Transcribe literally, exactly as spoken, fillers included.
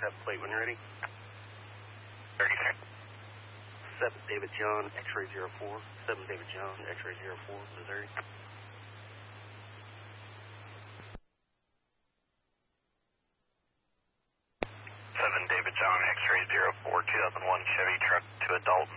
Have plate when ready. thirty-six. seven David John, X-ray zero four. seven David John, X-ray zero four, Missouri. seven David John, X-ray zero four, two thousand one Chevy truck to adult.